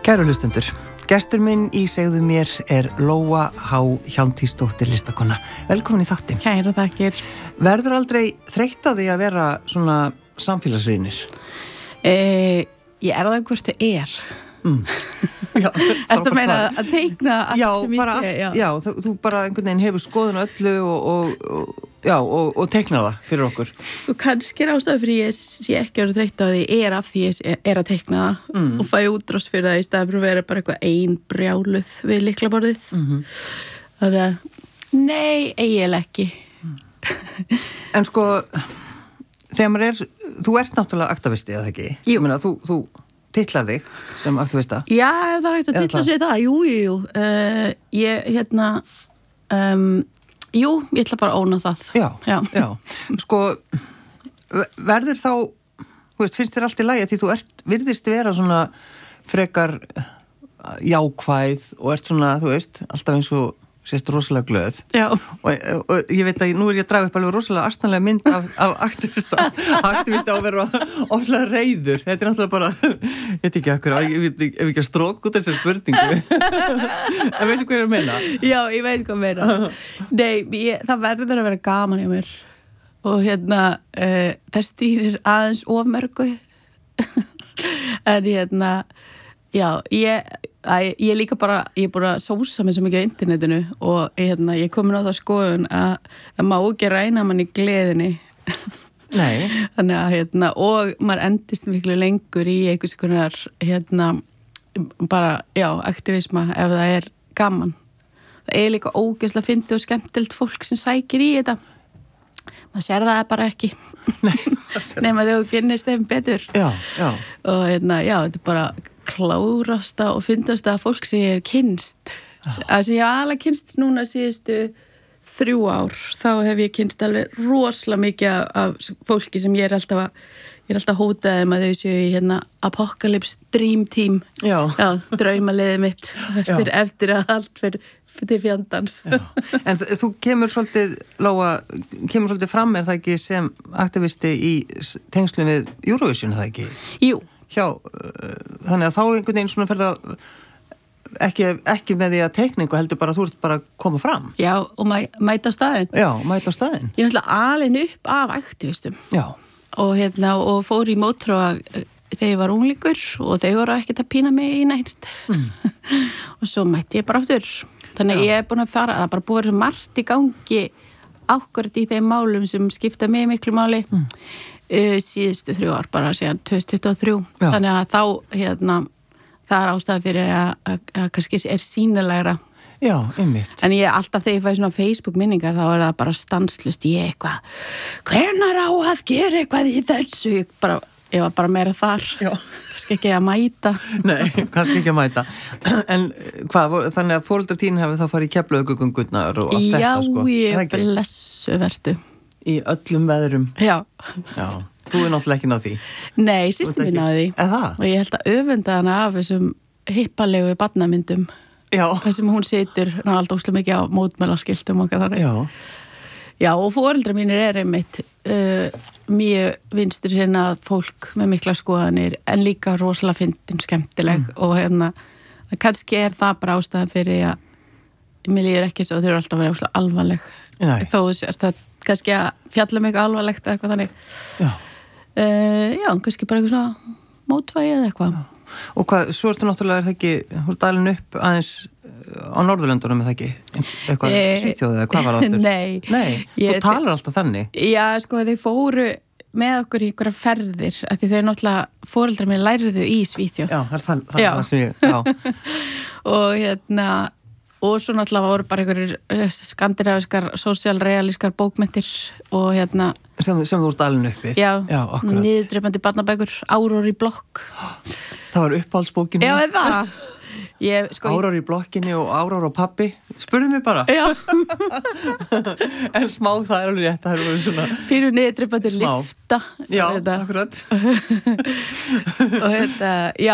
Kæru hlustendur, gestur minn í Segðu mér Lóa H. Hjálmtýsdóttir listakona. Velkomin í þáttinn. Kæra þakkir. Verður aldrei þreytt á því að vera svona samfélagsrýnir? Ég það hvort það Já, Ertu að meina að teikna allt sem ég sé? Já, þú bara einhvern veginn hefur skoðun á öllu og teiknar það fyrir okkur. Þú kannski ástæðu fyrir ég sé ekki að vera þreytt á því af því ég að teikna það og fæ útrás fyrir það í staðan fyrir að vera bara eitthvað ein brjáluð við lyklaborðið. Þannig að, nei, eiginlega ekki. En sko, þegar maður þú ert náttúrulega aktivisti, eða ekki? Jú. Ég meina, þú titlar þig sem aktivista. Já, það er ekkert að titla sig það. Jú. Jú, ég ætla bara að óna það. Já. Sko, verður þá, finnst þér allt í lagi því þú virðist vera svona frekar jákvæð og ert svona, alltaf eins og sést rosalega glöð. Já. Og ég veit að nú ég að draga upp alveg rosalega astanlega mynd af aktivista að vera oflega reiður. Þetta náttúrulega bara, ég veit ekki akkur, ég veit ekki að stróka út þessar spurningu. En veistu hvað ég er að meina? Já, ég veit hvað meina. Nei, það verður að vera gaman hjá mér. Og það stýrir aðeins of mörgu. En já, ég líka bara, ég er búin að sósa mig svo mikið á internetinu og ég komin á það skoðun að það má ekki ræna mann í gleðinni. Nei. Þannig að, og maður endist miklu lengur í einhvers konar, bara, aktivisma ef það er gaman. Það er líka ógeðslega fyndið og skemmtilegt fólk sem sækir í þetta. Maður sér það bara ekki. Nei. Nema þau kynnist þeim betur. Já. Og þetta er bara klárasta og fyndasta fólk sem ég hef kynst. Að sem ég hef alveg kynst núna síðustu 3 ár. Þá hef ég kynst alveg rosalega mikið af fólki sem ég er alltaf hótaði að þau séu í Apocalypse Dream Team. Já, draumaliðið mitt eftir að allt fyrir til fjandans. En þú kemur svolítið, Lóa, fram það ekki sem aktivisti í tengslum við Eurovision, það ekki? Jú. Þannig að þá einhvern veginn svona ferða ekki með því að teikningu heldur bara, þú ert bara að koma fram. Já, og mæta staðinn. Já, mæta staðinn. Ég er náttúrulega alin upp af aktivistum. Já. Og fór í mótróa þegar ég var unglingur og þeir voru ekkert að pína mig í neitt. Og svo mætti ég bara aftur. Þannig að ég er búin að fara, það bara búið svo margt í gangi ákvörð í þeim málum sem skipta mig miklu máli síðustu 3 ár, bara síðan 2023. Já. Þannig að þá, það er ástæða fyrir að kannski er sýnilegra. Já, einmitt. En ég alltaf þegar ég fæ svona Facebook minningar, þá er það bara stanslust ég eitthvað, hvenær á að gera eitthvað í þessu? Ég var bara meira þar. Já. Kannski ekki að mæta. Nei, kannski ekki að mæta. En þannig að foreldrar þín hafi þá farið í Keflavíkurgöngurnar og allt þetta, sko? Já, ég blessu vertu. Í öllum veðrum? Já. Þú er náttúrulega ekki náð því? Nei, systir mín náði því. Eða? Og ég held að öfunda hana af þessum hippalegu barnamyndum. Já. Þessum hún situr náttúrulega óslega mikið á mótmælaskiltum og hvað þannig. Já, og foreldrar mínir einmitt mjög vinstri sinna fólk með mikla skoðanir en líka rosalega fyndin skemmtileg og kannski er það bara ástæðan fyrir að mér líður ekki svo þau eru alltaf að vera óslega alvarleg. Nei. Þó er það kannski að fjalla mig eitthvað alvarlegt eða eitthvað þannig. Já, kannski bara eitthvað svona mótvægi eða eitthvað. Og svo ertu náttúrulega, það ekki, þú ert alin upp aðeins á Norðurlöndunum, eða ekki? Eitthvað Svíþjóð eða hvað var það aftur? Nei, þú talar alltaf þannig. Já, sko, þau fóru með okkur í einhverja ferðir, af því þau náttúrulega foreldrar mér læriðu í Svíþjóð. Já, það er það sem ég, og svo náttúrulega voru bara einhverjir skandinavískar, sósíalrealískar bókmenntir og sem þú ert alin uppið. Já, niðurdreipandi barnabækur, Árór í blokk. Það var uppáhaldsbókinni. Já, það. Árór í blokkinni og Árór og pabbi. Spurðu mig bara. Já. En smá, það er alveg rétt. Það er svona pínu niðurdreipandi lifta. Já, akkurat. Og já.